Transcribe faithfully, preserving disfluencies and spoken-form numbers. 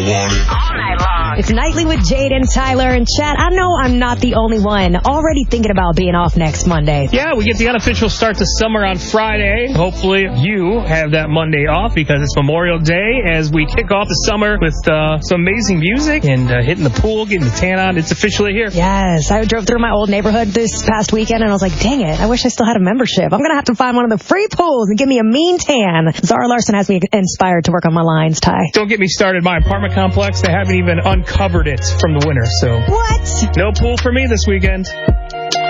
want it. All night long. It's Nightly with Jade and Tyler and Chat. I know I'm not the only one already thinking about being off next Monday. Yeah, we get the unofficial start to summer on Friday. Hopefully you have that Monday off because it's Memorial Day as we kick off the summer with uh, some amazing music and uh, hitting the pool, getting the tan on. It's officially here. Yes, I drove through my old neighborhood this past weekend and I was like, dang it, I wish I still had a membership. I'm going to have to find one of the free pools and give me a mean tan. Zara Larson has me inspired to work on my lines, Ty. Don't get me started. My apartment complex, they haven't even uncovered it from the winter, so. What? No pool for me this weekend.